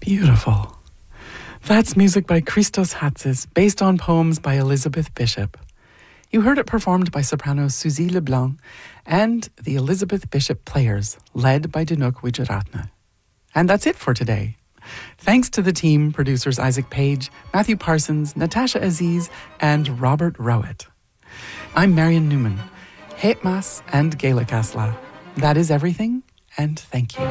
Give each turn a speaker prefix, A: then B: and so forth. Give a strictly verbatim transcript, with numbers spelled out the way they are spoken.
A: Beautiful. That's music by Christos Hatzis, based on poems by Elizabeth Bishop. You heard it performed by soprano Suzy Leblanc and the Elizabeth Bishop Players, led by Dinouk Wijeratne. And that's it for today. Thanks to the team, producers Isaac Page, Matthew Parsons, Natasha Aziz, and Robert Rowett. I'm Marion Newman. Het Mas and Gaelic Asla. That is everything, and thank you.